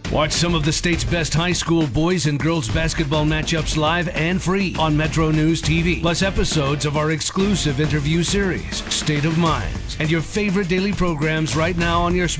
Watch some of the state's best high school boys and girls basketball matchups live and free on Metro News TV, plus episodes of our exclusive interview series, State of Minds, and your favorite daily programs right now on your